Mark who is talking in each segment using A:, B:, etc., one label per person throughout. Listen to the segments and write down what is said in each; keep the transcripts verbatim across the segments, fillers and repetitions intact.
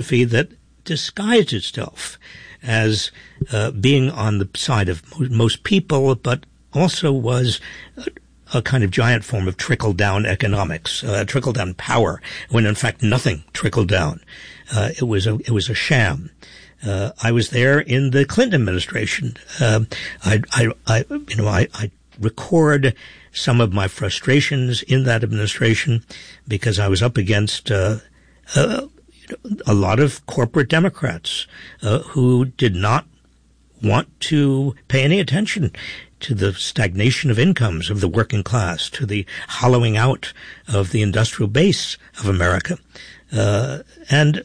A: philosophy that disguised itself as uh, being on the side of most people, but also was a, a kind of giant form of trickle-down economics, uh, trickle-down power, when in fact nothing trickled down. Uh, it was a it was a sham. Uh, I was there in the Clinton administration. Uh, I, I, I, you know, I, I record some of my frustrations in that administration because I was up against uh, uh, a lot of corporate Democrats uh, who did not want to pay any attention to the stagnation of incomes of the working class, to the hollowing out of the industrial base of America. Uh, and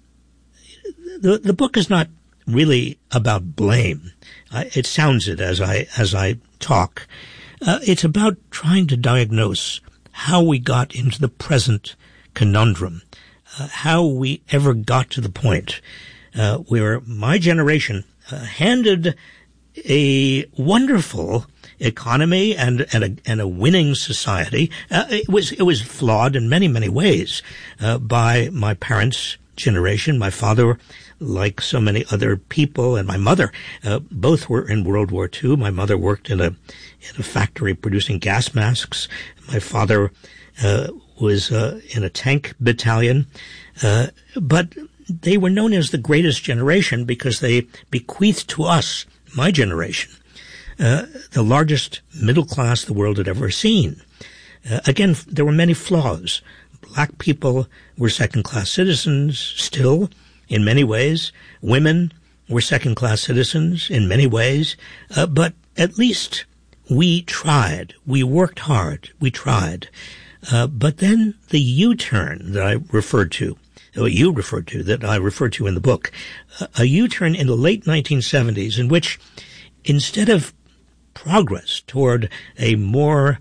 A: the, the book is not really about blame. I, it sounds it as I, as I talk. Uh, it's about trying to diagnose how we got into the present conundrum. Uh, how we ever got to the point uh, where my generation uh, handed a wonderful economy and and a, and a winning society. Uh, it was it was flawed in many many ways uh, by my parents' generation. My father, like so many other people, and my mother, uh, both were in World War Two. My mother worked in a in a factory producing gas masks. My father Uh, was uh, in a tank battalion, uh, but they were known as the greatest generation because they bequeathed to us, my generation, uh, the largest middle class the world had ever seen. Uh, again, there were many flaws. Black people were second-class citizens still, in many ways. Women were second-class citizens in many ways, uh, but at least we tried. We worked hard. We tried. Uh, but then the U-turn that I referred to, or you referred to, that I referred to in the book, uh, a U-turn in the late nineteen seventies in which instead of progress toward a more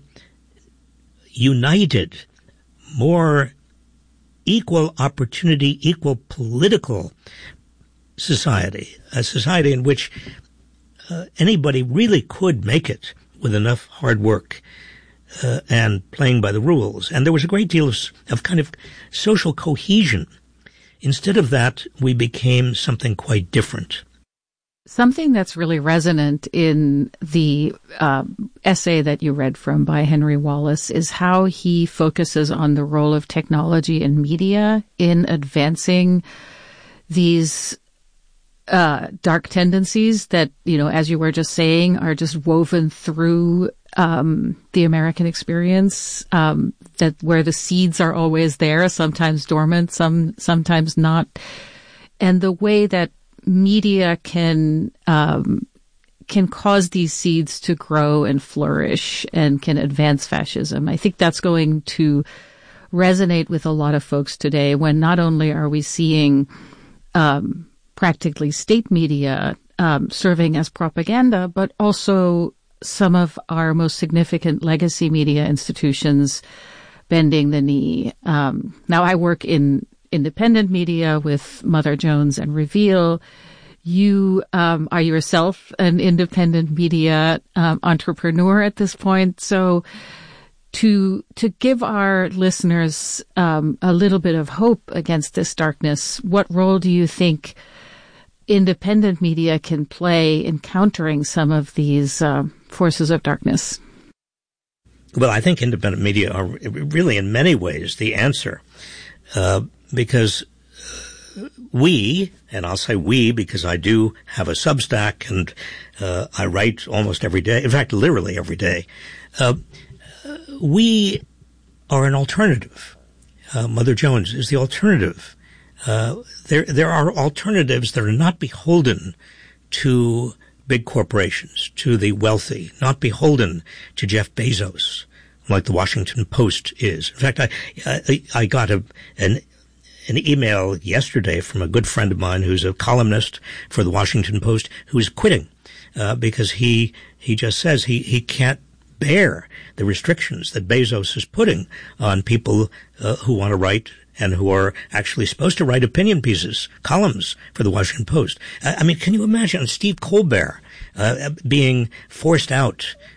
A: united, more equal opportunity, equal political society, a society in which uh, anybody really could make it with enough hard work, Uh, and playing by the rules. And there was a great deal of, of kind of social cohesion. Instead of that, we became something quite different.
B: Something that's really resonant in the um, essay that you read from by Henry Wallace is how he focuses on the role of technology and media in advancing these uh, dark tendencies that, you know, as you were just saying, are just woven through um, the American experience, um, that where the seeds are always there, sometimes dormant, some, sometimes not. And the way that media can, um, can cause these seeds to grow and flourish and can advance fascism. I think that's going to resonate with a lot of folks today when not only are we seeing, um, practically state media, um, serving as propaganda, but also some of our most significant legacy media institutions bending the knee. Um, now I work in independent media with Mother Jones and Reveal. You um, are yourself an independent media um, entrepreneur at this point. So to to give our listeners um, a little bit of hope against this darkness, what role do you think independent media can play in countering some of these uh, forces of darkness?
A: Well, I think independent media are really in many ways the answer, uh, because we, and I'll say we because I do have a Substack and uh, I write almost every day, in fact, literally every day, uh, we are an alternative. Uh, Mother Jones is the alternative. Uh, there, there are alternatives that are not beholden to big corporations, to the wealthy, not beholden to Jeff Bezos, like the Washington Post is. In fact, I, I, I got a, an, an email yesterday from a good friend of mine who's a columnist for the Washington Post who's quitting, uh, because he, he just says he, he can't bear the restrictions that Bezos is putting on people, uh, who want to write and who are actually supposed to write opinion pieces, columns for the Washington Post. I mean, can you imagine Steve Colbert uh, being forced out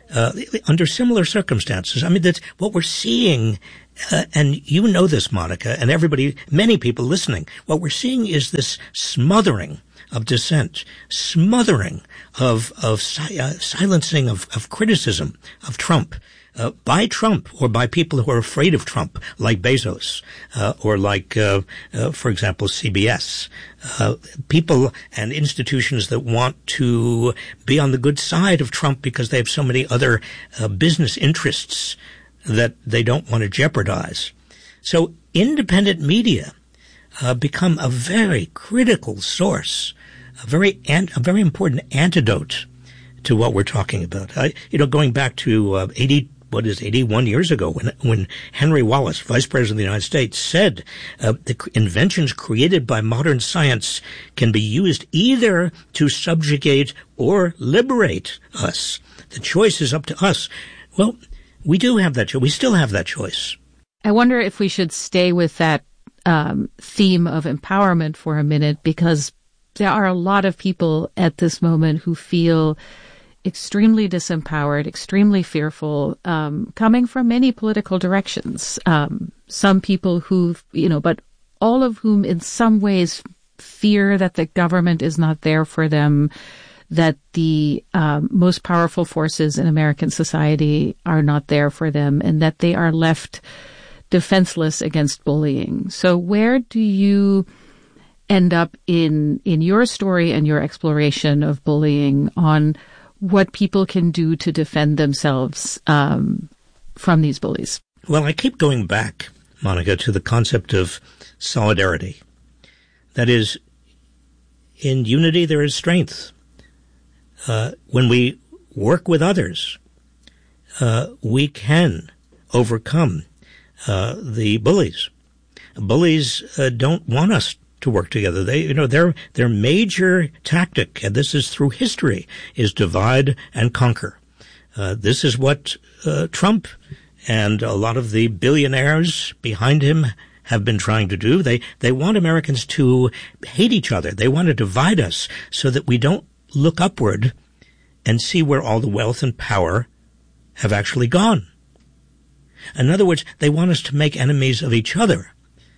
A: uh, under similar circumstances. I mean, that's what we're seeing, uh, and you know this, Monica, and everybody, many people listening. What we're seeing is this smothering of dissent, smothering of of si- uh, silencing of, of criticism of Trump. Uh, by Trump or by people who are afraid of Trump, like Bezos, uh, or like, uh, uh, for example, C B S. Uh, people and institutions that want to be on the good side of Trump because they have so many other uh, business interests that they don't want to jeopardize. So independent media uh, become a very critical source, a very an- a very important antidote to what we're talking about. I, you know, going back to uh, eighty. What is eighty-one years ago when when Henry Wallace, Vice President of the United States, said uh, the inventions created by modern science can be used either to subjugate or liberate us. The choice is up to us. Well, we do have that choice. We still have that choice.
B: I wonder if we should stay with that um, theme of empowerment for a minute, because there are a lot of people at this moment who feel extremely disempowered, extremely fearful, um, coming from many political directions. Um, some people who, you know, but all of whom in some ways fear that the government is not there for them, that the um, most powerful forces in American society are not there for them, and that they are left defenseless against bullying. So where do you end up in, in your story and your exploration of bullying on what people can do to defend themselves um, from these bullies?
A: Well, I keep going back, Monica, to the concept of solidarity. That is, in unity there is strength. Uh, when we work with others, uh, we can overcome uh, the bullies. Bullies uh, don't want us to work together. They, you know, their their major tactic, and this is through history, is divide and conquer. Uh, this is what uh, Trump and a lot of the billionaires behind him have been trying to do. They they want Americans to hate each other. They want to divide us so that we don't look upward and see where all the wealth and power have actually gone. In other words, they want us to make enemies of each other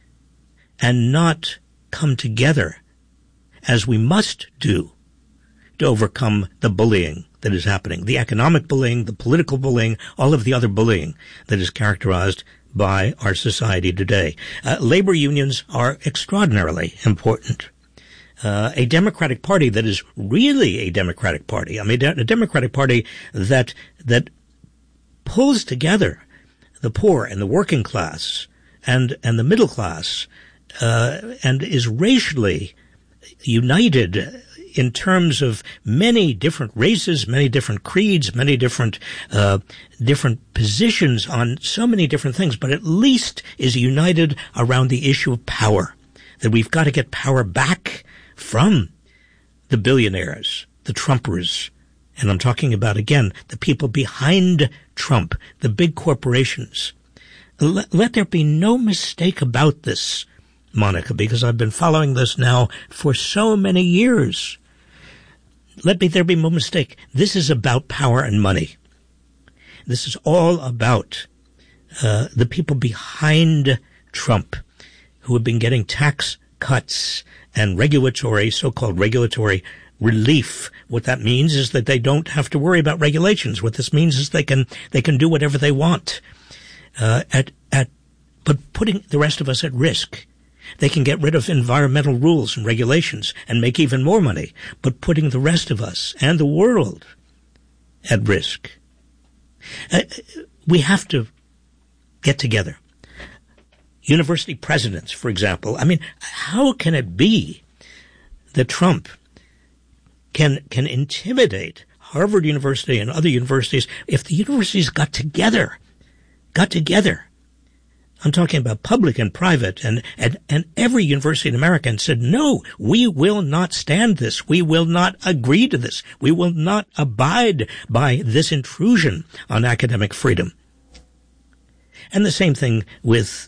A: and not come together, as we must do, to overcome the bullying that is happening, the economic bullying, the political bullying, all of the other bullying that is characterized by our society today. Uh, labor unions are extraordinarily important. Uh, a Democratic Party that is really a Democratic Party, I mean, a Democratic Party that that pulls together the poor and the working class and and the middle class, Uh, and is racially united in terms of many different races, many different creeds, many different uh, different positions on so many different things, but at least is united around the issue of power, that we've got to get power back from the billionaires, the Trumpers, and I'm talking about, again, the people behind Trump, the big corporations. Let, let there be no mistake about this, Monica, because I've been following this now for so many years. Let me there be no mistake. This is about power and money. This is all about uh, the people behind Trump who have been getting tax cuts and regulatory, so-called regulatory relief. What that means is that they don't have to worry about regulations. What this means is they can they can do whatever they want, uh, at at but putting the rest of us at risk. They can get rid of environmental rules and regulations and make even more money, but putting the rest of us and the world at risk. Uh, we have to get together. University presidents, for example. I mean, how can it be that Trump can can intimidate Harvard University and other universities if the universities got together, got together? I'm talking about public and private, and, and, and every university in America, and said, no, we will not stand this. We will not agree to this. We will not abide by this intrusion on academic freedom. And the same thing with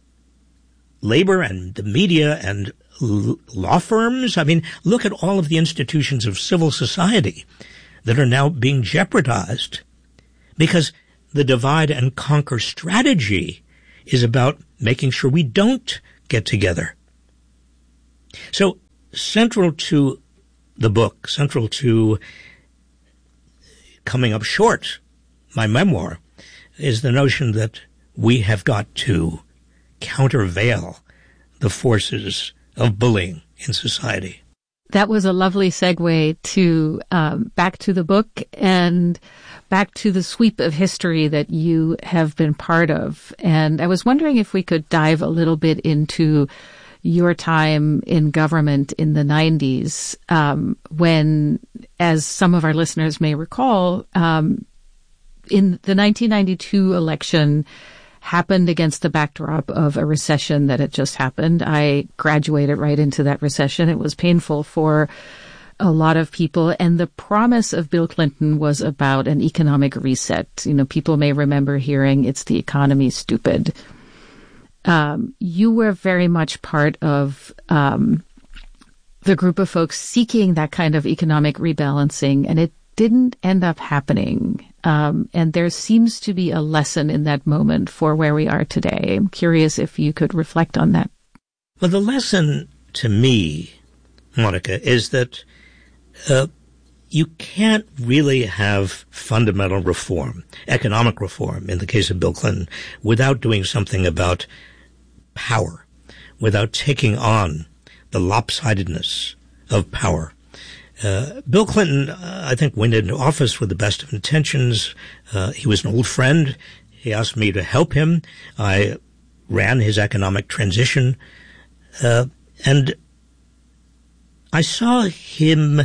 A: labor and the media and l- law firms. I mean, look at all of the institutions of civil society that are now being jeopardized because the divide and conquer strategy is about making sure we don't get together. So central to the book, central to coming up short, my memoir, is the notion that we have got to countervail the forces of bullying in society.
B: That was a lovely segue to um, back to the book and back to the sweep of history that you have been part of. And I was wondering if we could dive a little bit into your time in government in the nineties, um, when, as some of our listeners may recall, um, in the nineteen ninety-two election happened against the backdrop of a recession that had just happened. I graduated right into that recession. It was painful for a lot of people. And the promise of Bill Clinton was about an economic reset. You know, people may remember hearing, it's the economy, stupid. Um, you were very much part of um, the group of folks seeking that kind of economic rebalancing, and it didn't end up happening. Um, and there seems to be a lesson in that moment for where we are today. I'm curious if you could reflect on that.
A: Well, the lesson to me, Monica, is that uh, you can't really have fundamental reform, economic reform, in the case of Bill Clinton, without doing something about power, without taking on the lopsidedness of power. Uh, Bill Clinton, uh, I think, went into office with the best of intentions. Uh, he was an old friend. He asked me to help him. I ran his economic transition. Uh, and I saw him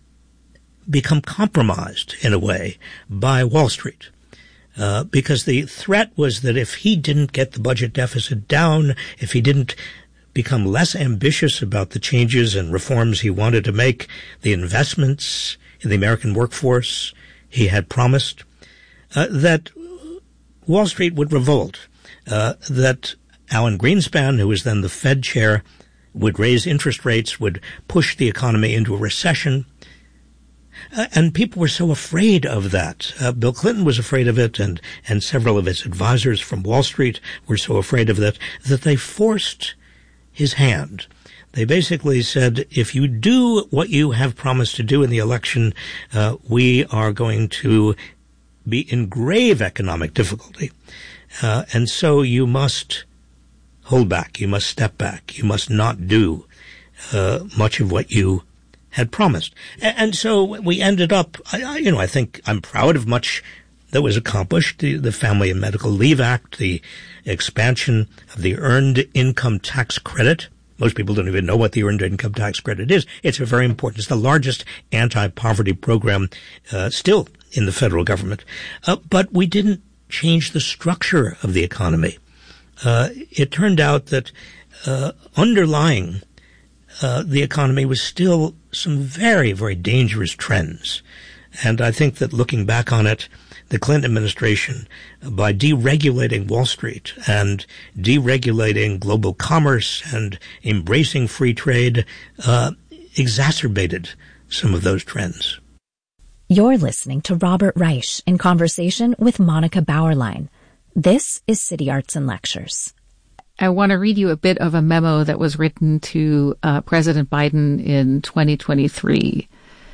A: become compromised, in a way, by Wall Street. Uh, because the threat was that if he didn't get the budget deficit down, if he didn't become less ambitious about the changes and reforms he wanted to make, the investments in the American workforce he had promised, uh, that Wall Street would revolt, uh, that Alan Greenspan, who was then the Fed chair, would raise interest rates, would push the economy into a recession. Uh, and people were so afraid of that. Uh, Bill Clinton was afraid of it, and, and several of his advisors from Wall Street were so afraid of that, that they forced his hand. They basically said, if you do what you have promised to do in the election, uh, we are going to be in grave economic difficulty. Uh, and so you must hold back. You must step back. You must not do uh, much of what you had promised. And, and so we ended up, I, I, you know, I think I'm proud of much that was accomplished. The, the Family and Medical Leave Act, the expansion of the Earned Income Tax Credit. Most people don't even know what the Earned Income Tax Credit is. It's a very important, it's the largest anti-poverty program uh, still in the federal government. Uh, but we didn't change the structure of the economy. Uh, it turned out that uh, underlying uh, the economy was still some very, very dangerous trends. And I think that looking back on it, the Clinton administration, by deregulating Wall Street and deregulating global commerce and embracing free trade, uh, exacerbated some of those trends.
C: You're listening to Robert Reich in conversation with Monica Bauerlein. This is City Arts and Lectures.
B: I want to read you a bit of a memo that was written to uh, President Biden in twenty twenty-three.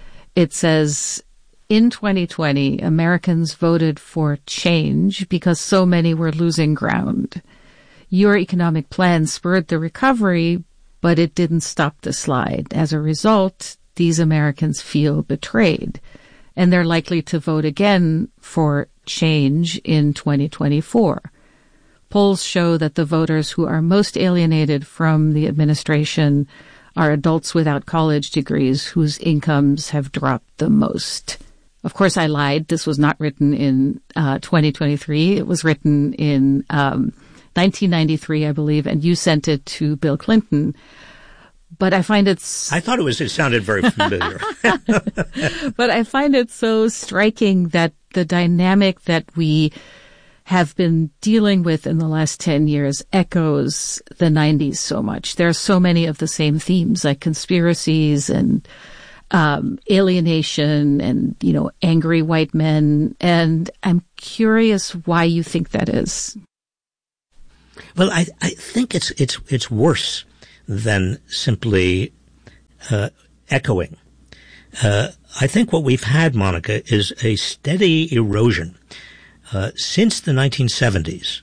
B: It says, in twenty twenty, Americans voted for change because so many were losing ground. Your economic plan spurred the recovery, but it didn't stop the slide. As a result, these Americans feel betrayed, and they're likely to vote again for change in twenty twenty-four. Polls show that the voters who are most alienated from the administration are adults without college degrees whose incomes have dropped the most. Of course, I lied. This was not written in uh, twenty twenty-three. It was written in um, nineteen ninety-three, I believe, and you sent it to Bill Clinton. But I find it... S-
A: I thought it was. It sounded very familiar.
B: But I find it so striking that the dynamic that we have been dealing with in the last ten years echoes the nineties so much. There are so many of the same themes, like conspiracies and um, alienation and, you know, angry white men. And I'm curious why you think that is.
A: Well, I, I think it's it's it's worse than simply uh, echoing. Uh, I think what we've had, Monica, is a steady erosion uh, since the nineteen seventies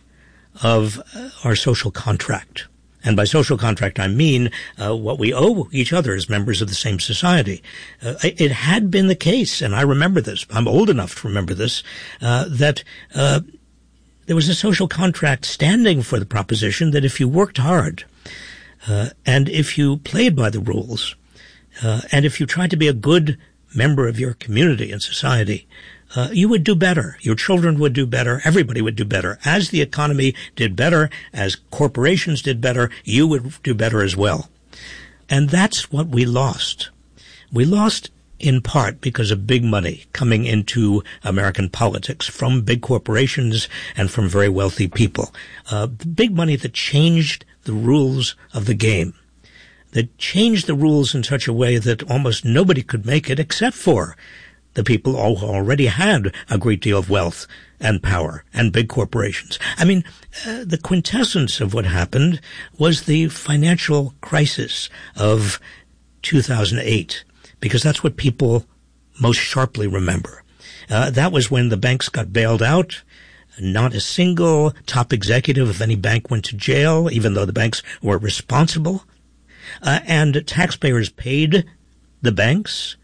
A: of uh, our social contract. And by social contract, I mean uh, what we owe each other as members of the same society. Uh, it had been the case, and I remember this, I'm old enough to remember this, uh, that uh, there was a social contract standing for the proposition that if you worked hard uh, and if you played by the rules uh, and if you tried to be a good member of your community and society, uh, you would do better. Your children would do better. Everybody would do better. As the economy did better, as corporations did better, you would do better as well. And that's what we lost. We lost in part because of big money coming into American politics from big corporations and from very wealthy people. Uh, big money that changed the rules of the game, that changed the rules in such a way that almost nobody could make it except for the people who already had a great deal of wealth and power and big corporations. I mean, uh, the quintessence of what happened was the financial crisis of two thousand eight. Because that's what people most sharply remember. Uh, that was when the banks got bailed out. Not a single top executive of any bank went to jail, even though the banks were responsible. Uh, and taxpayers paid the banks.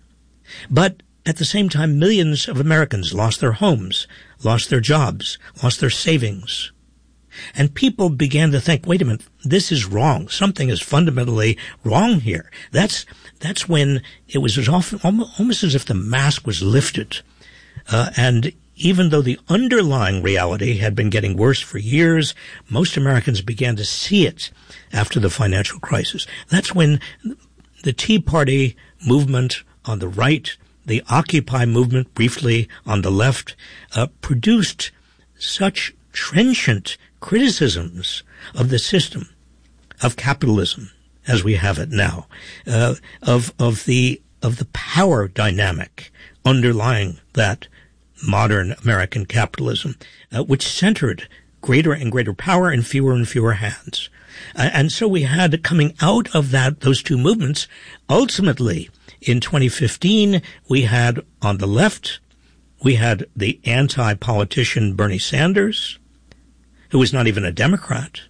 A: But at the same time, millions of Americans lost their homes, lost their jobs, lost their savings. And people began to think, wait a minute, this is wrong. Something is fundamentally wrong here. That's that's when it was as often, almost as if the mask was lifted. Uh, and even though the underlying reality had been getting worse for years, most Americans began to see it after the financial crisis. That's when the Tea Party movement on the right, the Occupy movement briefly on the left, uh, produced such trenchant criticisms of the system, of capitalism as we have it now, uh, of of the of the power dynamic underlying that modern American capitalism, uh, which centered greater and greater power in fewer and fewer hands. Uh, and so we had, coming out of that, those two movements, ultimately in twenty fifteen, we had on the left, we had the anti-politician Bernie Sanders, who was not even a Democrat.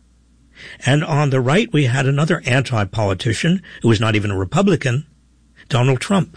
A: And on the right, we had another anti-politician who was not even a Republican, Donald Trump.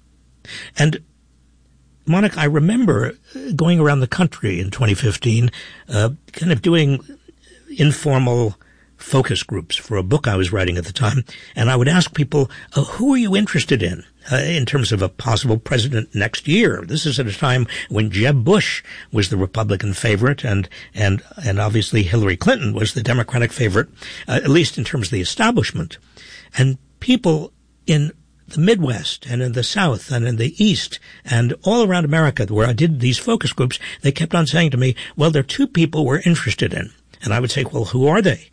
A: And, Monica, I remember going around the country in twenty fifteen, uh, kind of doing informal focus groups for a book I was writing at the time. And I would ask people, uh, who are you interested in? Uh, in terms of a possible president next year. This is at a time when Jeb Bush was the Republican favorite and, and, and obviously Hillary Clinton was the Democratic favorite, uh, at least in terms of the establishment. And people in the Midwest and in the South and in the East and all around America where I did these focus groups, they kept on saying to me, well, there are two people we're interested in. And I would say, well, who are they?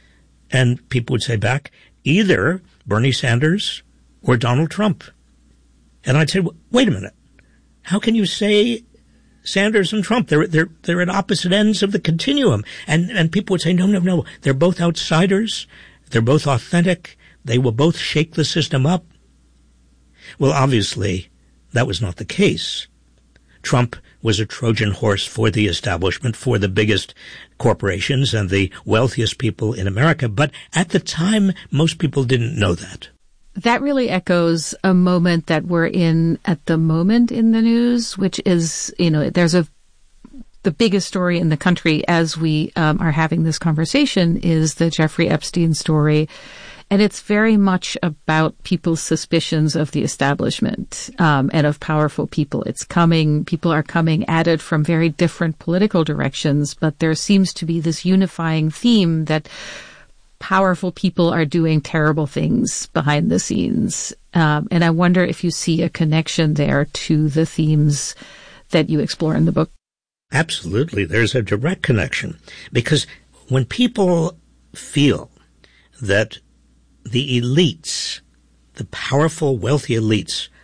A: And people would say back, either Bernie Sanders or Donald Trump. And I'd say, wait a minute. How can you say Sanders and Trump? They're, they're, they're at opposite ends of the continuum. And, and people would say, no, no, no. They're both outsiders. They're both authentic. They will both shake the system up. Well, obviously, that was not the case. Trump was a Trojan horse for the establishment, for the biggest corporations and the wealthiest people in America. But at the time, most people didn't know that.
B: That really echoes a moment that we're in at the moment in the news, which is, you know, there's a, the biggest story in the country as we um, are having this conversation is the Jeffrey Epstein story. And it's very much about people's suspicions of the establishment um, and of powerful people. It's coming, people are coming at it from very different political directions, but there seems to be this unifying theme that powerful people are doing terrible things behind the scenes. Um, and I wonder if you see a connection there to the themes that you explore in the book.
A: Absolutely. There's a direct connection. Because when people feel that the elites, the powerful, wealthy elites,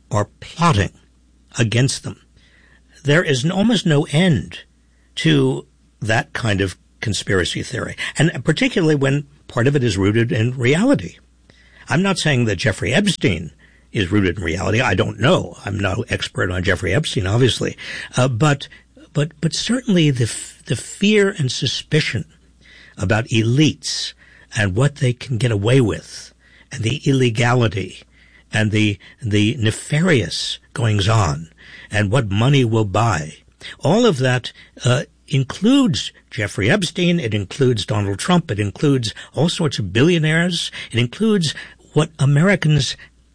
A: are plotting against them. There is almost no end to that kind of conspiracy theory, and particularly when part of it is rooted in reality. I'm not saying that Jeffrey Epstein is rooted in reality. I don't know. I'm no expert on Jeffrey Epstein, obviously, uh, but but but certainly the f- the fear and suspicion about elites and what they can get away with, and the illegality, and the the nefarious goings on, and what money will buy. All of that uh, includes Jeffrey Epstein. It includes Donald Trump. It includes all sorts of billionaires. It includes what Americans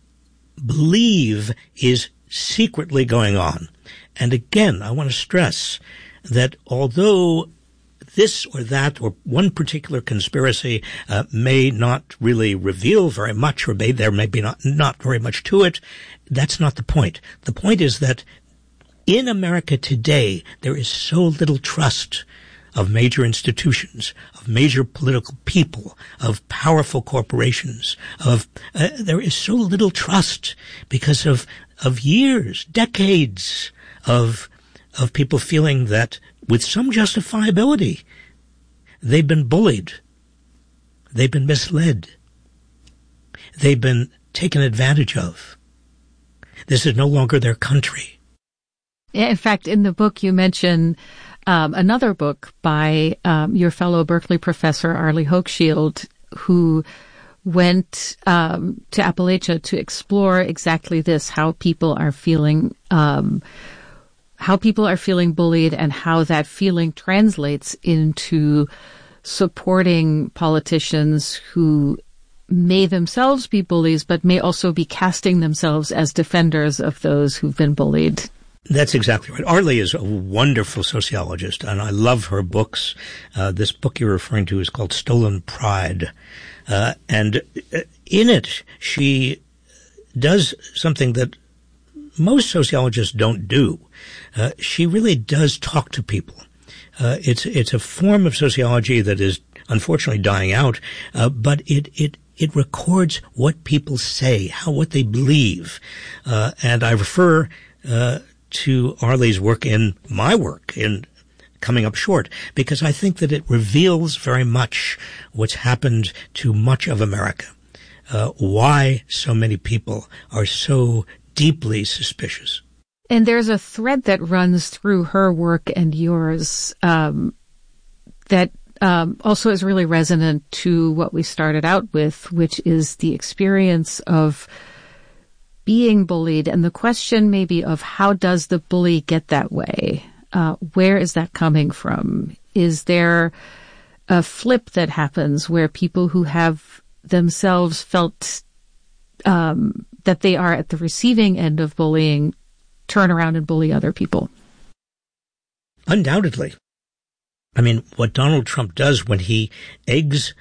A: believe is secretly going on. And again, I want to stress that although this or that or one particular conspiracy uh, may not really reveal very much, or may, there may be not, not very much to it, that's not the point. The point is that in America today, there is so little trust of major institutions, of major political people, of powerful corporations, of uh, there is so little trust because of of years, decades of of people feeling that with some justifiability they've been bullied, they've been misled, they've been taken advantage of. This is no longer their country.
B: Yeah, in fact, in the book you mention um, another book by um, your fellow Berkeley professor, Arlie Hochschild, who went um, to Appalachia to explore exactly this, how people are feeling, um, how people are feeling bullied and how that feeling translates into supporting politicians who may themselves be bullies, but may also be casting themselves as defenders of those who've been bullied.
A: That's exactly right. Arlie is a wonderful sociologist, and I love her books. Uh, this book you're referring to is called Stolen Pride. Uh, and in it, she does something that most sociologists don't do. Uh, she really does talk to people. Uh, it's, it's a form of sociology that is unfortunately dying out, uh, but it, it, it records what people say, how, what they believe. Uh, and I refer, uh, to Arlie's work in my work in Coming Up Short, because I think that it reveals very much what's happened to much of America, uh, why so many people are so deeply suspicious.
B: And there's a thread that runs through her work and yours um, that um, also is really resonant to what we started out with, which is the experience of being bullied, and the question maybe of how does the bully get that way? Uh, where is that coming from? Is there a flip that happens where people who have themselves felt um, that they are at the receiving end of bullying turn around and bully other people?
A: Undoubtedly. I mean, what Donald Trump does when he eggs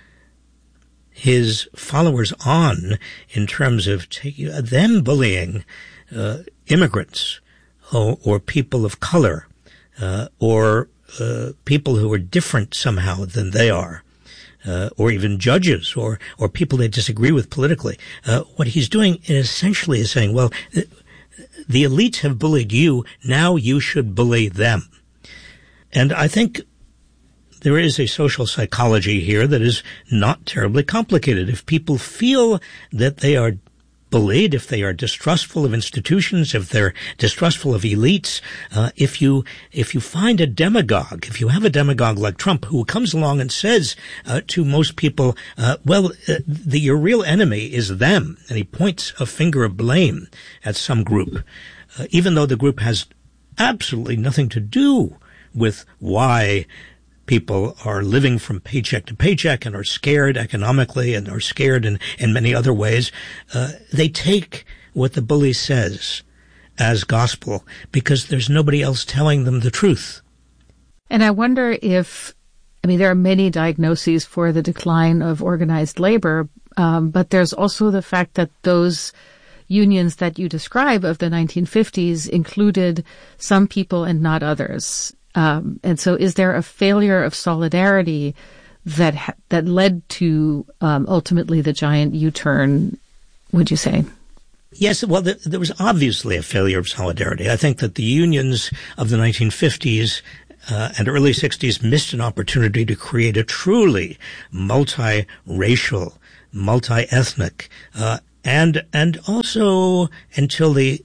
A: his followers on in terms of taking, uh, them bullying uh, immigrants or, or people of color uh, or uh, people who are different somehow than they are, uh, or even judges or or people they disagree with politically. Uh, what he's doing essentially is saying, well, the elites have bullied you, now you should bully them. And I think there is a social psychology here that is not terribly complicated. If people feel that they are bullied, if they are distrustful of institutions, if they're distrustful of elites, uh, if you if you find a demagogue, if you have a demagogue like Trump who comes along and says uh, to most people, uh, well, uh, the, your real enemy is them, and he points a finger of blame at some group, uh, even though the group has absolutely nothing to do with why people are living from paycheck to paycheck and are scared economically and are scared in, in many other ways. Uh, they take what the bully says as gospel because there's nobody else telling them the truth.
B: And I wonder if, I mean, there are many diagnoses for the decline of organized labor, um, but there's also the fact that those unions that you describe of the nineteen fifties included some people and not others. Um, and so is there a failure of solidarity that ha- that led to um, ultimately the giant U-turn, would you say?
A: Yes, well, the, there was obviously a failure of solidarity. I think that the unions of the nineteen fifties uh, and early sixties missed an opportunity to create a truly multiracial, multi-ethnic, uh, and and also until the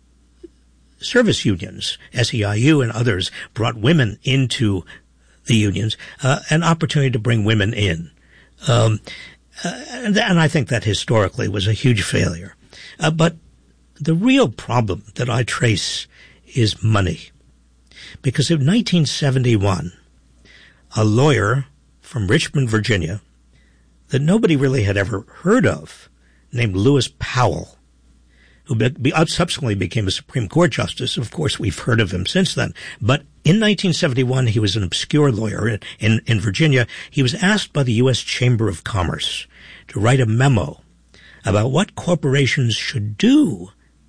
A: service unions, S E I U and others, brought women into the unions, uh, an opportunity to bring women in. Um, uh, and, and I think that historically was a huge failure. Uh, but the real problem that I trace is money. Because in nineteen seventy-one, a lawyer from Richmond, Virginia, that nobody really had ever heard of, named Lewis Powell, who be, be, subsequently became a Supreme Court justice. Of course, we've heard of him since then. But in nineteen seventy-one, he was an obscure lawyer in, in, in Virginia. He was asked by the U S Chamber of Commerce to write a memo about what corporations should do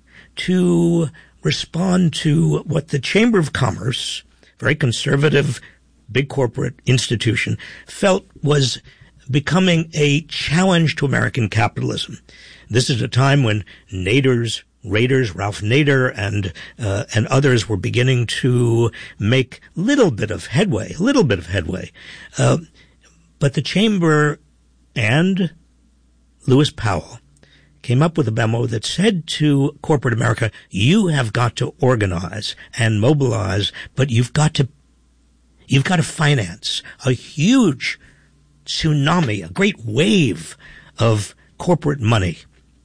A: to respond to what the Chamber of Commerce, very conservative, big corporate institution, felt was becoming a challenge to American capitalism. This is a time when Nader's Raiders, Ralph Nader and uh, and others were beginning to make little bit of headway, little bit of headway. Uh, but the Chamber and Lewis Powell came up with a memo that said to corporate America, you have got to organize and mobilize, but you've got to, you've got to finance a huge tsunami, a great wave of corporate money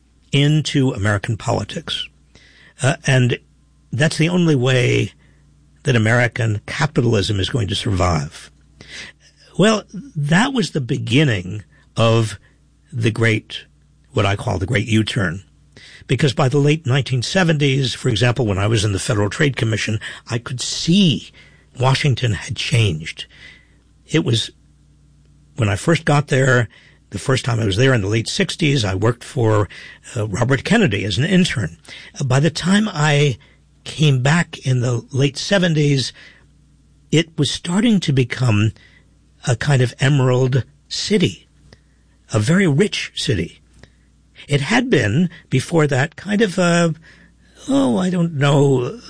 A: into American politics. Uh, and that's the only way that American capitalism is going to survive. Well, that was the beginning of the great what I call the Great U-turn. Because by the late nineteen seventies, for example, when I was in the Federal Trade Commission, I could see Washington had changed. It was, when I first got there, the first time I was there in the late sixties, I worked for uh, Robert Kennedy as an intern. Uh, by the time I came back in the late seventies, it was starting to become a kind of emerald city, a very rich city. It had been, before that, kind of a, oh, I don't know,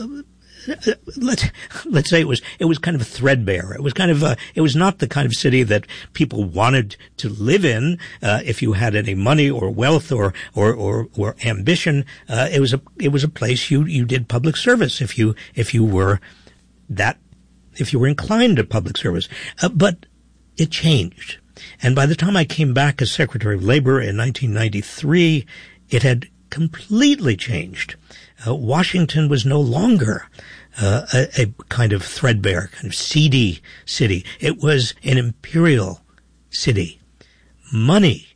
A: let's, let's say it was, it was kind of threadbare. It was kind of a, it was not the kind of city that people wanted to live in, uh, if you had any money or wealth or, or, or, or ambition. Uh, it was a, it was a place you, you did public service if you, if you were that, if you were inclined to public service. Uh, but it changed. And by the time I came back as Secretary of Labor in nineteen ninety-three, it had completely changed. Uh, Washington was no longer uh, a, a kind of threadbare, kind of seedy city. It was an imperial city. Money,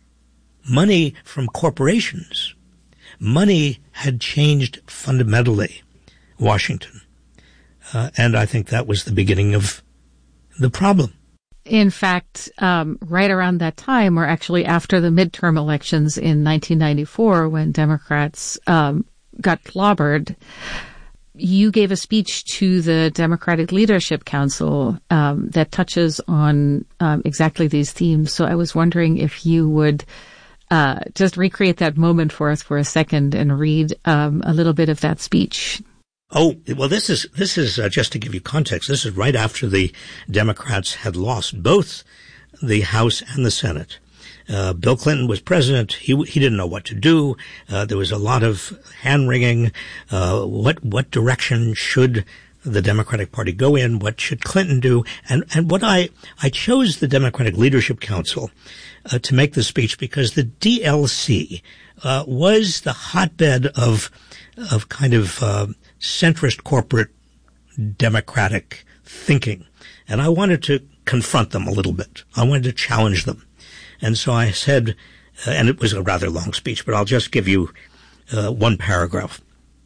A: money from corporations, money had changed fundamentally Washington. Uh, and I think that was the beginning of the problem.
B: In fact, um, right around that time, or actually after the midterm elections in nineteen ninety-four, when Democrats um, got clobbered, you gave a speech to the Democratic Leadership Council um, that touches on um, exactly these themes. So I was wondering if you would uh, just recreate that moment for us for a second and read um, a little bit of that speech.
A: Oh, well, this is, this is, uh, just to give you context, this is right after the Democrats had lost both the House and the Senate. Uh, Bill Clinton was president. He, he didn't know what to do. Uh, there was a lot of hand-wringing. Uh, what, what direction should the Democratic Party go in? What should Clinton do? And, and what I, I chose the Democratic Leadership Council, uh, to make the speech because the D L C, uh, was the hotbed of, of kind of, uh, centrist corporate democratic thinking. And I wanted to confront them a little bit. I wanted to challenge them. And so I said, uh, and it was a rather long speech, but I'll just give you uh, one paragraph.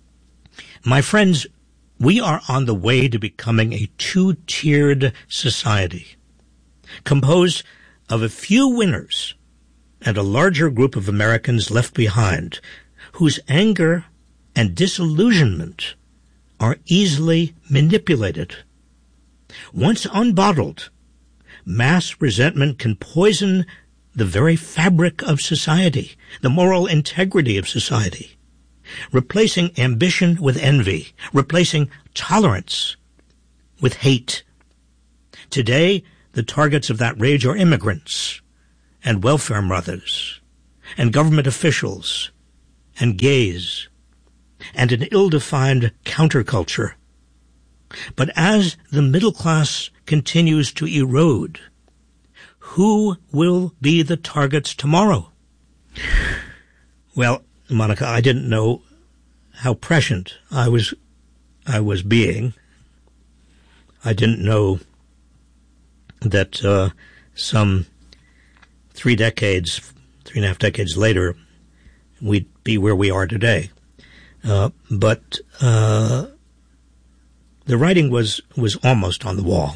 A: My friends, we are on the way to becoming a two-tiered society, composed of a few winners and a larger group of Americans left behind, whose anger and disillusionment are easily manipulated. Once unbottled, mass resentment can poison the very fabric of society, the moral integrity of society. replacing ambition with envy, replacing tolerance with hate. Today, the targets of that rage are immigrants and welfare mothers and government officials and gays and an ill-defined counterculture. But as the middle class continues to erode, who will be the targets tomorrow? Well, Monica, I didn't know how prescient I was I was being. I didn't know that uh, some three decades, three and a half decades later, we'd be where we are today. Uh, but uh, the writing was, was almost on the wall.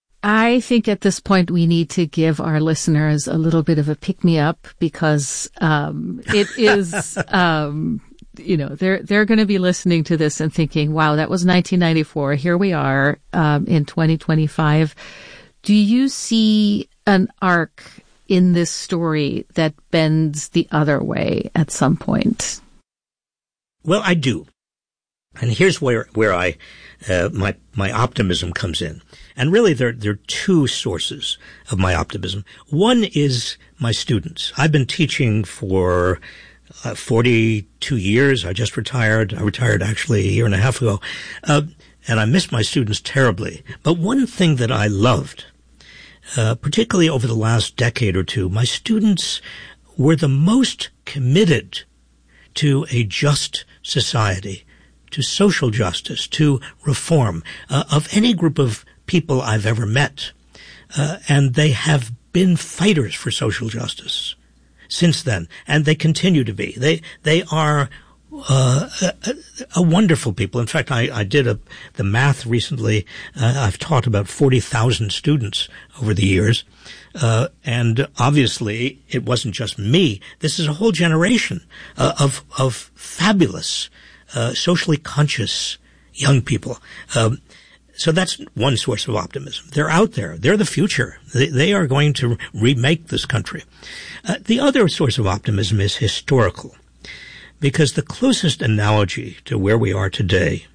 B: I think at this point we need to give our listeners a little bit of a pick-me-up because um, it is, um, you know, they're they're going to be listening to this and thinking, wow, that was nineteen ninety-four. Here we are um, in twenty twenty-five. Do you see an arc in this story that bends the other way at some point?
A: Well, I do. And here's where, where I, uh, my, my optimism comes in. And really there, there are two sources of my optimism. One is my students. I've been teaching for uh, forty-two years. I just retired. I retired actually a year and a half ago. Uh, and I miss my students terribly. But one thing that I loved, uh, particularly over the last decade or two, my students were the most committed to a just society, to social justice, to reform, uh, of any group of people I've ever met. Uh, and they have been fighters for social justice since then, and they continue to be. They they are uh, a, a wonderful people. In fact, I, I did a, the math recently. Uh, I've taught about forty thousand students over the years. Uh, and obviously it wasn't just me. This is a whole generation uh, of, of fabulous, uh, socially conscious young people. Um, so that's one source of optimism. They're out there. They're the future. They, they are going to remake this country. Uh, the other source of optimism is historical, because the closest analogy to where we are today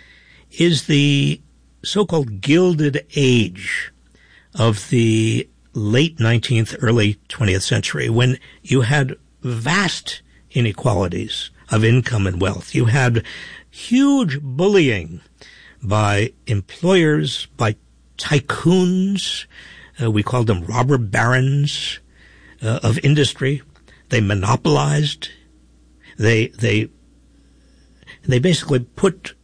A: is the so-called Gilded Age of the late nineteenth, early twentieth century, when you had vast inequalities of income and wealth. You had huge bullying by employers, by tycoons. Uh, we called them robber barons uh, of industry. They monopolized. They they they basically put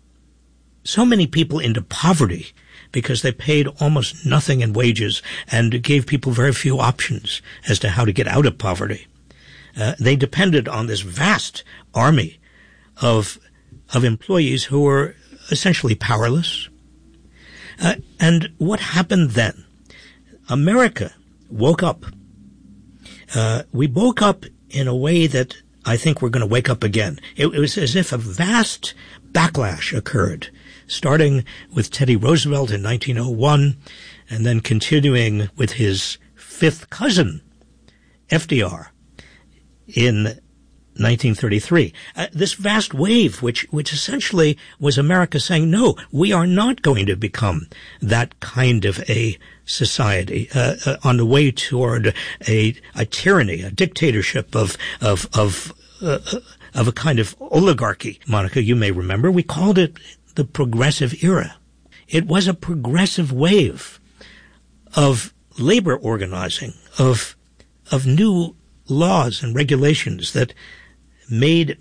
A: so many people into poverty because they paid almost nothing in wages and gave people very few options as to how to get out of poverty. Uh, they depended on this vast army of of employees who were essentially powerless. Uh, and what happened then? America woke up. Uh, we woke up in a way that I think we're going to wake up again. It, it was as if a vast backlash occurred, starting with Teddy Roosevelt in nineteen oh one, and then continuing with his fifth cousin, F D R, in nineteen thirty-three. Uh, this vast wave, which which essentially was America saying, no, we are not going to become that kind of a society uh, uh, on the way toward a, a tyranny, a dictatorship of of of uh, of a kind of oligarchy. Monica, you may remember, we called it the Progressive Era. It was a progressive wave of labor organizing, of of new laws and regulations that made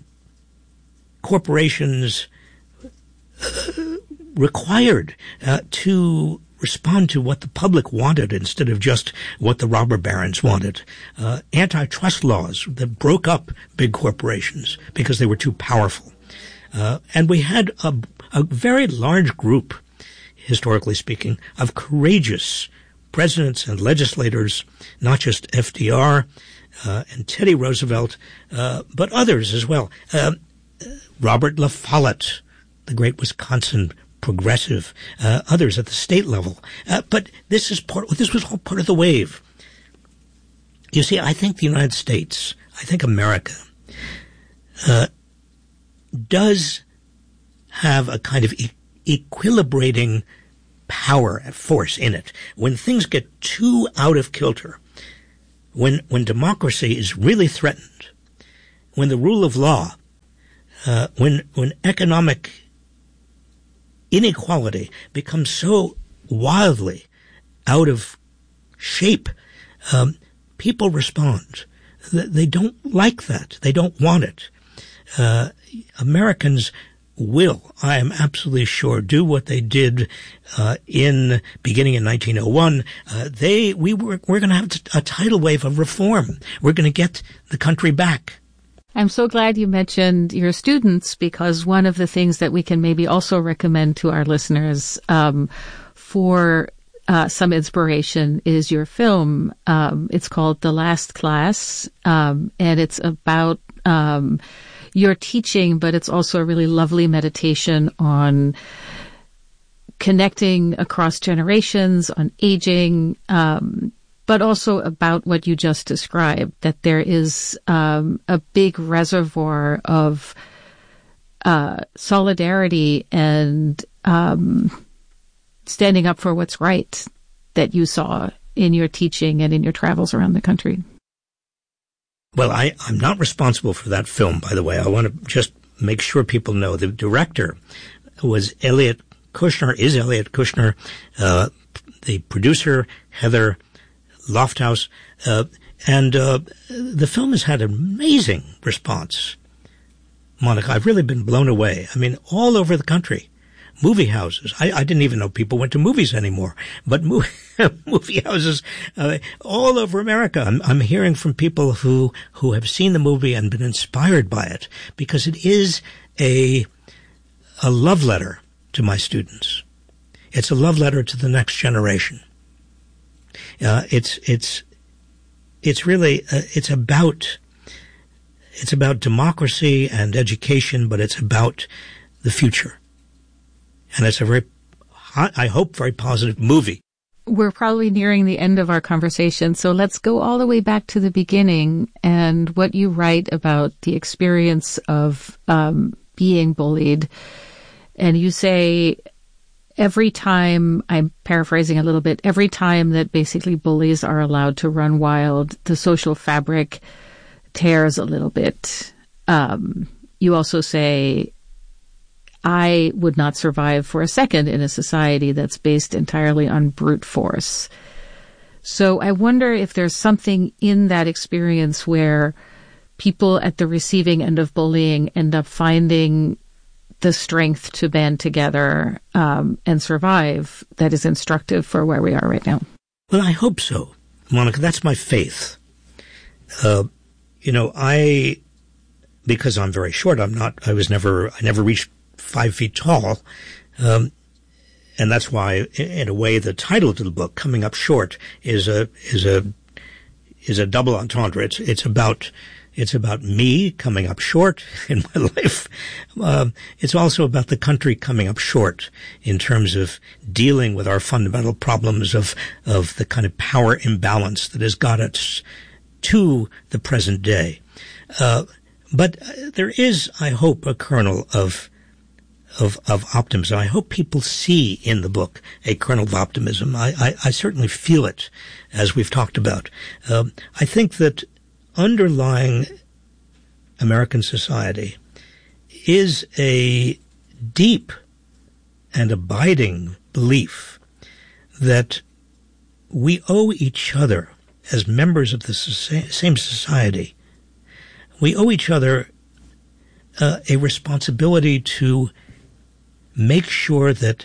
A: corporations uh, required uh, to respond to what the public wanted instead of just what the robber barons wanted. Uh, antitrust laws that broke up big corporations because they were too powerful. Uh, and we had a, a very large group, historically speaking, of courageous presidents and legislators, not just F D R uh, and Teddy Roosevelt, uh, but others as well. Uh, Robert La Follette, the great Wisconsin progressive, uh, others at the state level. Uh, but this is part, this was all part of the wave. You see, I think the United States, I think America, uh, does have a kind of e- equilibrating power, force in it. When things get too out of kilter, when when democracy is really threatened, when the rule of law, uh, when when economic inequality becomes so wildly out of shape, um, people respond. They don't like that. They don't want it. Uh, Americans will, I am absolutely sure, do what they did uh, in beginning in nineteen oh one. Uh, they, we were, we're going to have a tidal wave of reform. We're going to get the country back.
B: I'm so glad you mentioned your students, because one of the things that we can maybe also recommend to our listeners um, for uh, some inspiration is your film. Um, it's called The Last Class, um, and it's about um, your teaching, but it's also a really lovely meditation on connecting across generations, on aging, um, but also about what you just described, that there is um, a big reservoir of uh, solidarity and um, standing up for what's right that you saw in your teaching and in your travels around the country.
A: Well, I, I'm not responsible for that film, by the way. I want to just make sure people know the director was Elliot Kushner, is Elliot Kushner, uh, the producer, Heather Lofthouse, uh, and uh, the film has had an amazing response. Monica, I've really been blown away. I mean, all over the country. Movie houses. I, I didn't even know people went to movies anymore, but movie, movie houses uh, all over America. I'm, I'm hearing from people who, who have seen the movie and been inspired by it, because it is a, a love letter to my students. It's a love letter to the next generation. Uh, it's, it's, it's really, uh, it's about, it's about democracy and education, but it's about the future. And it's a very, I hope, very positive movie.
B: We're probably nearing the end of our conversation, so let's go all the way back to the beginning and what you write about the experience of um, being bullied. And you say every time, I'm paraphrasing a little bit, every time that basically bullies are allowed to run wild, the social fabric tears a little bit. Um, you also say, I would not survive for a second in a society that's based entirely on brute force. So I wonder if there's something in that experience where people at the receiving end of bullying end up finding the strength to band together um, and survive that is instructive for where we are right now.
A: Well, I hope so, Monica. That's my faith. Uh, you know, I, because I'm very short, I'm not, I was never, I never reached five feet tall. Um, and that's why, in a way, the title to the book, Coming Up Short, is a, is a, is a double entendre. It's, it's about, it's about me coming up short in my life. Um, it's also about the country coming up short in terms of dealing with our fundamental problems of, of the kind of power imbalance that has got us to the present day. Uh, but there is, I hope, a kernel of Of, of optimism. I hope people see in the book a kernel of optimism. I, I, I certainly feel it, as we've talked about. Um, I think that underlying American society is a deep and abiding belief that we owe each other, as members of the same society, we owe each other uh, a responsibility to make sure that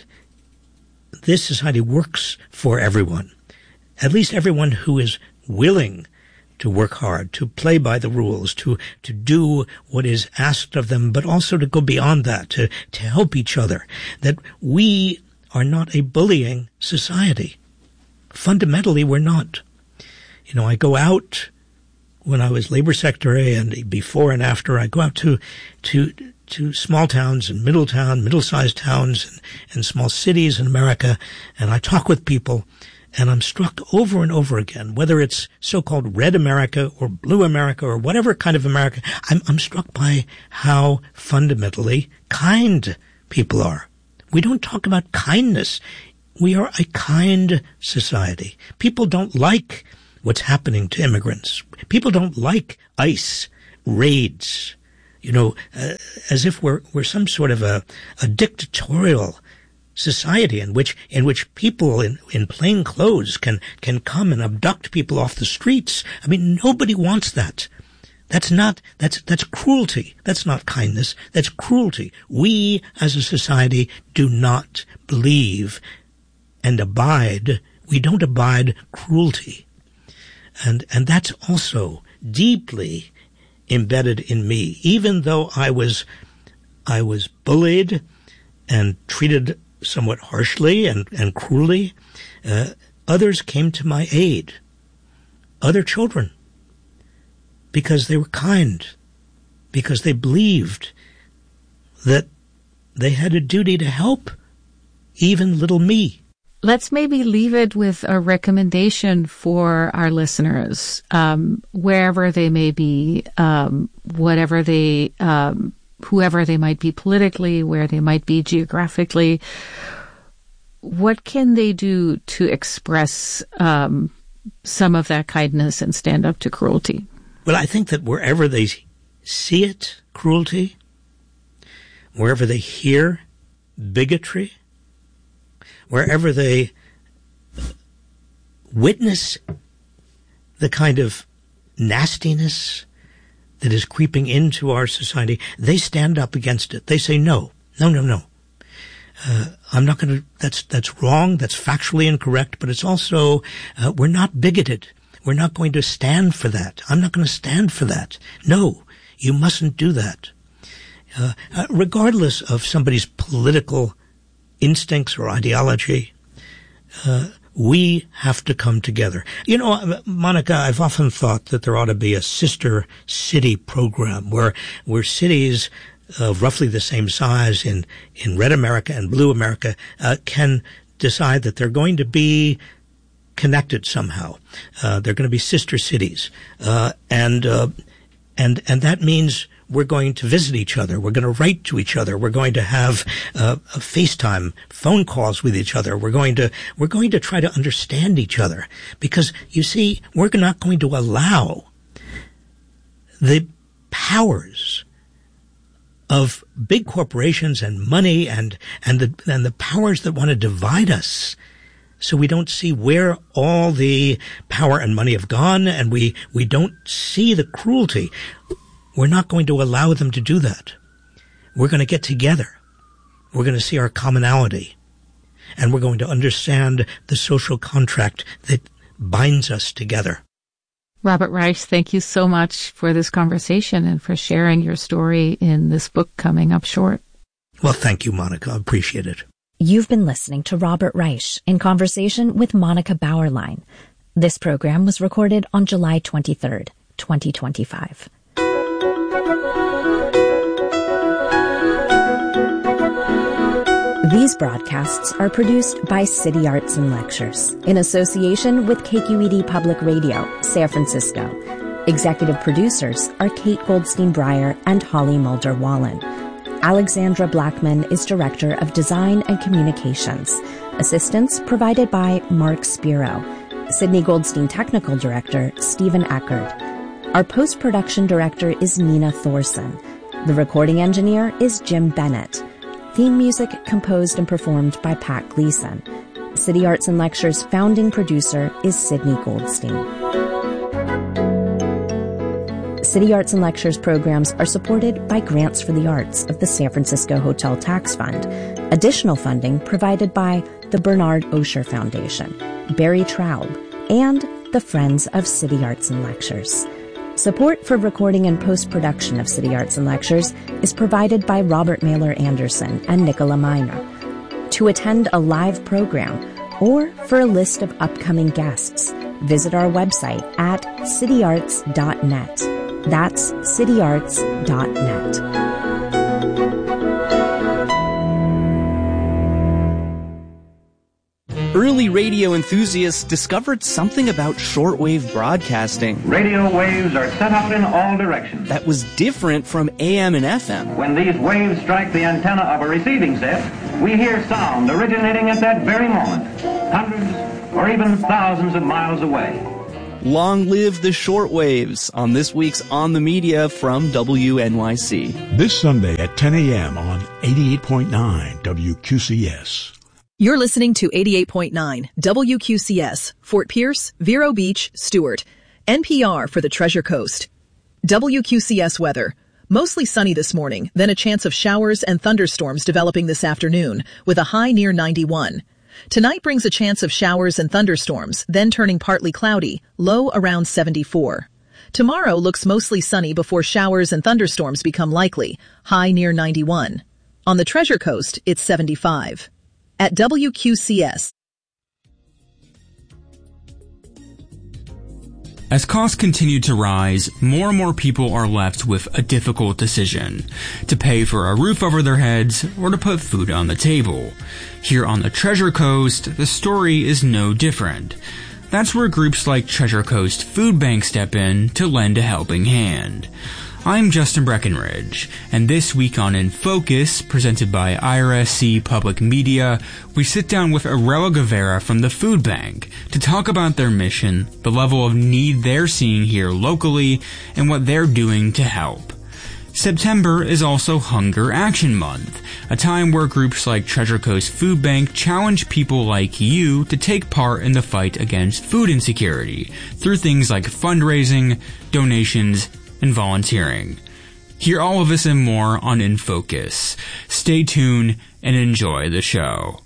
A: this society works for everyone, at least everyone who is willing to work hard, to play by the rules, to, to do what is asked of them, but also to go beyond that, to, to help each other, that we are not a bullying society. Fundamentally, we're not. You know, I go out when I was labor secretary and before and after, I go out to, to, to small towns and middle town, middle-sized towns and, and small cities in America, and I talk with people, And I'm struck over and over again, whether it's so-called red America or blue America or whatever kind of America, I'm, I'm struck by how fundamentally kind people are. We don't talk about kindness. We are a kind society. People don't like what's happening to immigrants. People don't like ICE raids, you know, uh, as if we're we're some sort of a, a dictatorial society in which in which people in, in plain clothes can can come and abduct people off the streets. I mean, nobody wants that. That's not that's that's cruelty. That's not kindness. That's cruelty. We as a society do not believe and abide. We don't abide cruelty. And and that's also deeply embedded in me. Even though I was I was bullied and treated somewhat harshly and, and cruelly, uh, others came to my aid. Other children. Because they were kind. Because they believed that they had a duty to help even little me.
B: Let's maybe leave it with a recommendation for our listeners, um, wherever they may be, um, whatever they, um, whoever they might be politically, where they might be geographically. What can they do to express um, some of that kindness and stand up to cruelty?
A: Well, I think that wherever they see it, cruelty, wherever they hear bigotry, wherever they witness the kind of nastiness that is creeping into our society, they stand up against it. They say, no, no, no, no. Uh, I'm not going to, that's, that's wrong. That's factually incorrect, but it's also, uh, we're not bigoted. We're not going to stand for that. I'm not going to stand for that. No, you mustn't do that. Uh, uh, regardless of somebody's political instincts or ideology, uh, we have to come together. You know, Monica, I've often thought that there ought to be a sister city program where, where cities of roughly the same size in, in red America and blue America, uh, can decide that they're going to be connected somehow. Uh, they're going to be sister cities. Uh, and, uh, and, and that means we're going to visit each other. We're going to write to each other. We're going to have uh, a FaceTime, phone calls with each other. We're going to we're going to try to understand each other, because you see, we're not going to allow the powers of big corporations and money and and the and the powers that want to divide us, so we don't see where all the power and money have gone, and we we don't see the cruelty. We're not going to allow them to do that. We're going to get together. We're going to see our commonality. And we're going to understand the social contract that binds us together.
B: Robert Reich, thank you so much for this conversation and for sharing your story in this book coming up short.
A: Well, thank you, Monica. I appreciate it.
C: You've been listening to Robert Reich in conversation with Monica Bauerlein. This program was recorded on July twenty-third, twenty twenty-five. These broadcasts are produced by City Arts and Lectures in association with K Q E D Public Radio, San Francisco. Executive producers are Kate Goldstein-Breyer and Holly Mulder-Wallen. Alexandra Blackman is Director of Design and Communications. Assistance provided by Mark Spiro. Sydney Goldstein Technical Director, Stephen Eckerd. Our post-production director is Nina Thorson. The recording engineer is Jim Bennett. Theme music composed and performed by Pat Gleason. City Arts and Lectures founding producer is Sydney Goldstein. City Arts and Lectures programs are supported by grants for the arts of the San Francisco Hotel Tax Fund. Additional funding provided by the Bernard Osher Foundation, Barry Traub, and the Friends of City Arts and Lectures. Support for recording and post-production of City Arts and Lectures is provided by Robert Mailer Anderson and Nicola Miner. To attend a live program or for a list of upcoming guests, visit our website at city arts dot net. That's city arts dot net.
D: Early radio enthusiasts discovered something about shortwave broadcasting.
E: Radio waves are set up in all directions.
D: That was different from A M and F M.
E: When these waves strike the antenna of a receiving set, we hear sound originating at that very moment, hundreds or even thousands of miles away.
D: Long live the shortwaves on this week's On the Media from W N Y C.
F: This Sunday at ten a.m. on eighty-eight point nine W Q C S.
G: You're listening to eighty-eight point nine W Q C S, Fort Pierce, Vero Beach, Stewart. N P R for the Treasure Coast. W Q C S weather. Mostly sunny this morning, then a chance of showers and thunderstorms developing this afternoon, with a high near ninety-one. Tonight brings a chance of showers and thunderstorms, then turning partly cloudy, low around seventy-four. Tomorrow looks mostly sunny before showers and thunderstorms become likely, high near ninety-one. On the Treasure Coast, it's seventy-five. At W Q C S.
H: As costs continue to rise, more and more people are left with a difficult decision: to pay for a roof over their heads or to put food on the table. Here on the Treasure Coast, the story is no different. That's where groups like Treasure Coast Food Bank step in to lend a helping hand. I'm Justin Breckenridge, and this week on In Focus, presented by I R S C Public Media, we sit down with Aurela Guevara from the Food Bank to talk about their mission, the level of need they're seeing here locally, and what they're doing to help. September is also Hunger Action Month, a time where groups like Treasure Coast Food Bank challenge people like you to take part in the fight against food insecurity through things like fundraising, donations, and volunteering. Hear all of this and more on In Focus. Stay tuned and enjoy the show.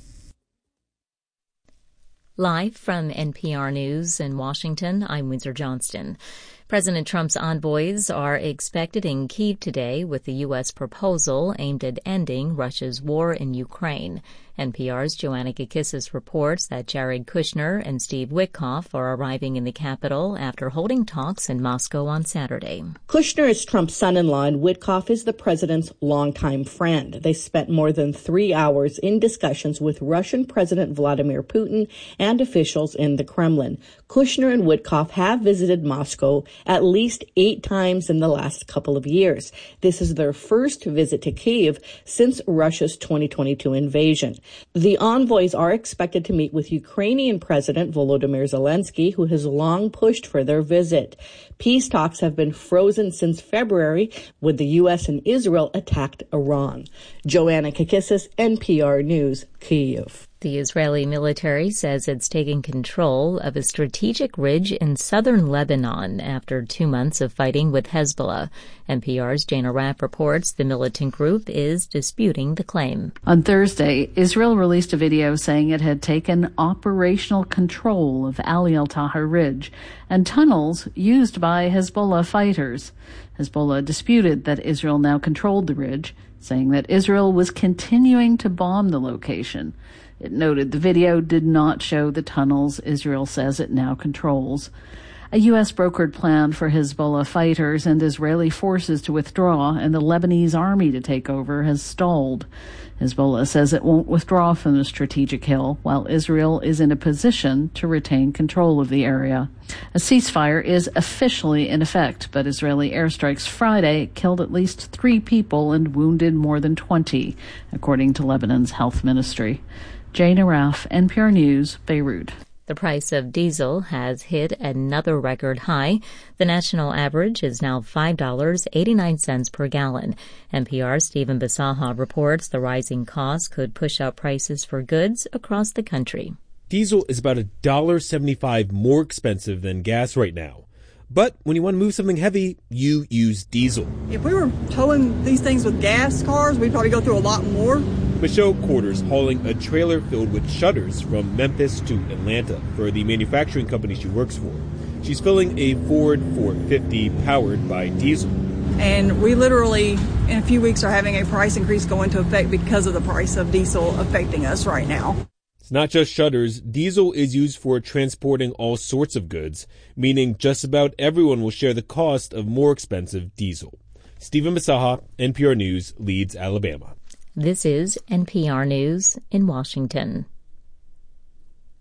I: Live from N P R News in Washington, I'm Windsor Johnston. President Trump's envoys are expected in Kyiv today with the U S proposal aimed at ending Russia's war in Ukraine. N P R's Joanna Kakissis reports that Jared Kushner and Steve Witkoff are arriving in the capital after holding talks in Moscow on Saturday.
J: Kushner is Trump's son-in-law and Witkoff is the president's longtime friend. They spent more than three hours in discussions with Russian President Vladimir Putin and officials in the Kremlin. Kushner and Witkoff have visited Moscow at least eight times in the last couple of years. This is their first visit to Kyiv since Russia's twenty twenty-two invasion. The envoys are expected to meet with Ukrainian President Volodymyr Zelensky, who has long pushed for their visit. Peace talks have been frozen since February when the U S and Israel attacked Iran. Joanna Kakissis, N P R News, Kyiv.
I: The Israeli military says it's taking control of a strategic ridge in southern Lebanon after two months of fighting with Hezbollah. N P R's Jana Rapp reports the militant group is disputing the claim.
B: On Thursday, Israel released a video saying it had taken operational control of Ali al-Tahar Ridge and tunnels used by Hezbollah fighters. Hezbollah disputed that Israel now controlled the ridge, saying that Israel was continuing to bomb the location. It noted the video did not show the tunnels Israel says it now controls. A U S brokered plan for Hezbollah fighters and Israeli forces to withdraw and the Lebanese army to take over has stalled. Hezbollah says it won't withdraw from the strategic hill, while Israel is in a position to retain control of the area. A ceasefire is officially in effect, but Israeli airstrikes Friday killed at least three people and wounded more than twenty, according to Lebanon's health ministry. Jana Raff, N P R News, Beirut.
I: The price of diesel has hit another record high. The national average is now five dollars and eighty-nine cents per gallon. N P R's Stephen Bisaha reports the rising costs could push up prices for goods across the country.
K: Diesel is about one dollar and seventy-five cents more expensive than gas right now. But when you want to move something heavy, you use diesel.
L: If we were towing these things with gas cars, we'd probably go through a lot more.
K: Michelle Quarters hauling a trailer filled with shutters from Memphis to Atlanta for the manufacturing company she works for. She's filling a Ford four fifty powered by diesel.
L: And we literally, in a few weeks, are having a price increase go into effect because of the price of diesel affecting us right now.
K: It's not just shutters. Diesel is used for transporting all sorts of goods, meaning just about everyone will share the cost of more expensive diesel. Stephen Bisaha, N P R News, Leeds, Alabama.
I: This is N P R News in Washington.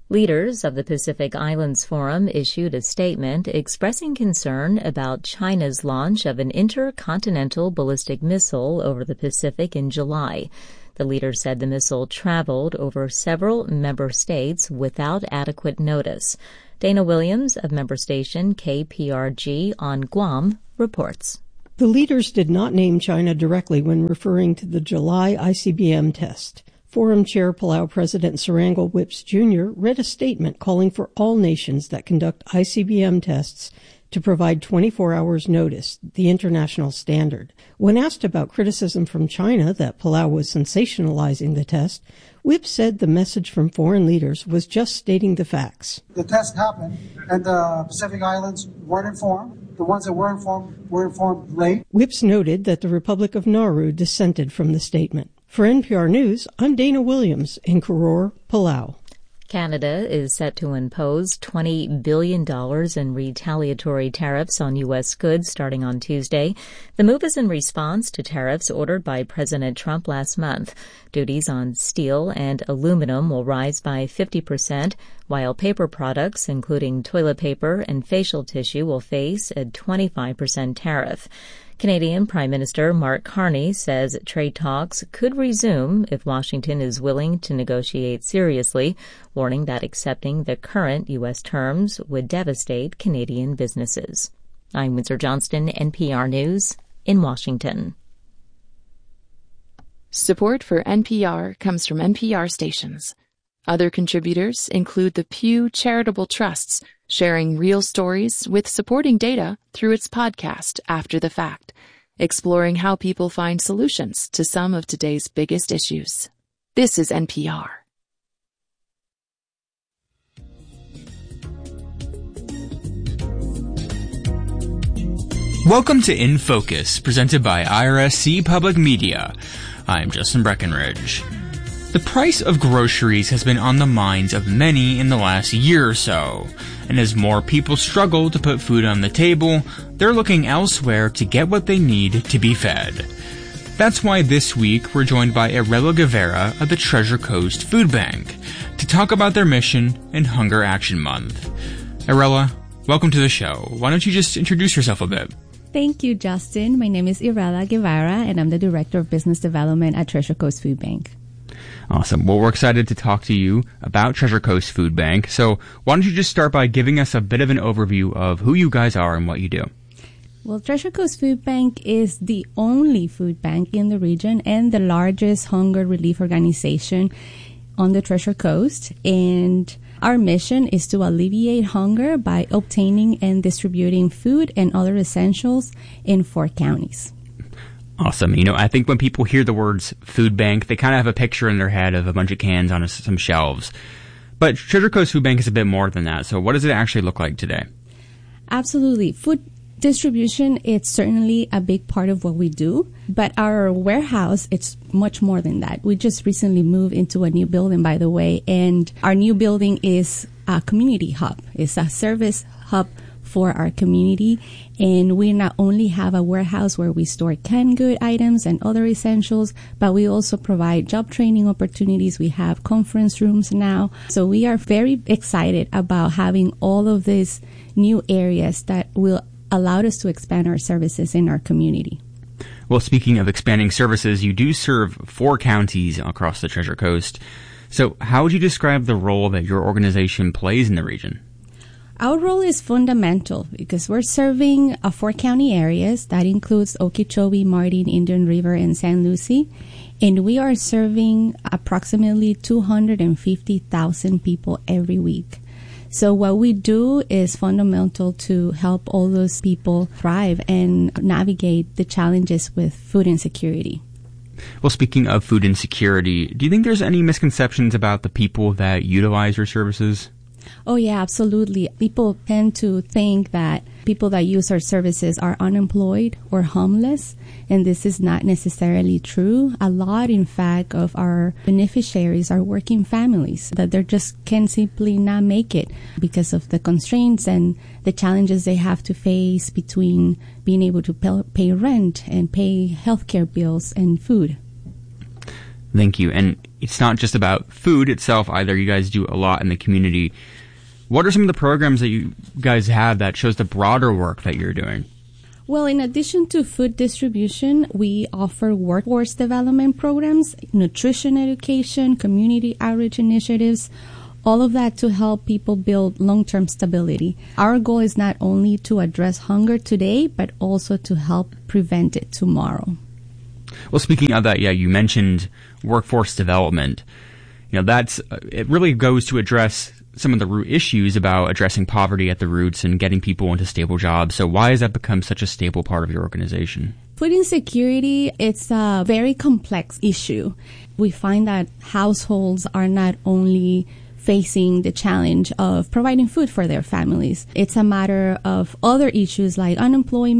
I: Leaders of the Pacific Islands Forum issued a statement expressing concern about China's launch of an intercontinental ballistic missile over the Pacific in July. The leaders said the missile traveled over several member states without adequate notice. Dana Williams of member station K P R G on Guam reports.
M: The leaders did not name China directly when referring to the July I C B M test. Forum Chair Palau President Serangoon Whipps Junior read a statement calling for all nations that conduct I C B M tests to provide twenty-four hours notice, the international standard. When asked about criticism from China that Palau was sensationalizing the test, Whipps said the message from foreign leaders was just stating the facts.
N: The test happened, and the Pacific Islands weren't informed. The ones that were informed were informed late.
M: Whipps noted that the Republic of Nauru dissented from the statement. For N P R News, I'm Dana Williams in Koror, Palau.
I: Canada is set to impose twenty billion dollars in retaliatory tariffs on U S goods starting on Tuesday. The move is in response to tariffs ordered by President Trump last month. Duties on steel and aluminum will rise by fifty percent, while paper products, including toilet paper and facial tissue, will face a twenty-five percent tariff. Canadian Prime Minister Mark Carney says trade talks could resume if Washington is willing to negotiate seriously, warning that accepting the current U S terms would devastate Canadian businesses. I'm Windsor Johnston, N P R News, in Washington.
O: Support for N P R comes from N P R stations. Other contributors include the Pew Charitable Trusts, sharing real stories with supporting data through its podcast After the Fact, exploring how people find solutions to some of today's biggest issues. This is N P R.
H: Welcome to In Focus, presented by I R S C Public Media. I'm Justin Breckenridge. The price of groceries has been on the minds of many in the last year or so, and as more people struggle to put food on the table, they're looking elsewhere to get what they need to be fed. That's why this week we're joined by Arella Guevara of the Treasure Coast Food Bank to talk about their mission in Hunger Action Month. Arella, welcome to the show. Why don't you just introduce yourself a bit?
P: Thank you, Justin. My name is Arella Guevara, and I'm the Director of Business Development at Treasure Coast Food Bank.
H: Awesome. Well, we're excited to talk to you about Treasure Coast Food Bank. So why don't you just start by giving us a bit of an overview of who you guys are and what you do?
P: Well, Treasure Coast Food Bank is the only food bank in the region and the largest hunger relief organization on the Treasure Coast. And our mission is to alleviate hunger by obtaining and distributing food and other essentials in four counties.
H: Awesome. You know, I think when people hear the words food bank, they kind of have a picture in their head of a bunch of cans on a, some shelves. But Treasure Coast Food Bank is a bit more than that. So what does it actually look like today?
P: Absolutely. Food distribution, it's certainly a big part of what we do. But our warehouse, it's much more than that. We just recently moved into a new building, by the way. And our new building is a community hub. It's a service hub for our community, and we not only have a warehouse where we store canned good items and other essentials, but we also provide job training opportunities. We have conference rooms now, so we are very excited about having all of these new areas that will allow us to expand our services in our community.
H: Well, speaking of expanding services, you do serve four counties across the Treasure Coast. So how would you describe the role that your organization plays in the region?
P: Our role is fundamental because we're serving uh, four county areas. That includes Okeechobee, Martin, Indian River, and Saint Lucie. And we are serving approximately two hundred fifty thousand people every week. So what we do is fundamental to help all those people thrive and navigate the challenges with food insecurity.
H: Well, speaking of food insecurity, do you think there's any misconceptions about the people that utilize your services?
P: Oh, yeah, absolutely. People tend to think that people that use our services are unemployed or homeless, and this is not necessarily true. A lot, in fact, of our beneficiaries are working families that they just can simply not make it because of the constraints and the challenges they have to face between being able to pay rent and pay healthcare bills and food.
H: Thank you. And it's not just about food itself either. You guys do a lot in the community. What are some of the programs that you guys have that shows the broader work that you're doing?
P: Well, in addition to food distribution, we offer workforce development programs, nutrition education, community outreach initiatives, all of that to help people build long-term stability. Our goal is not only to address hunger today, but also to help prevent it tomorrow.
H: Well, speaking of that, yeah, you mentioned workforce development. You know, that's, it really goes to address some of the root issues about addressing poverty at the roots and getting people into stable jobs. So why has that become such a stable part of your organization?
P: Food insecurity, it's a very complex issue. We find that households are not only facing the challenge of providing food for their families. It's a matter of other issues like unemployment,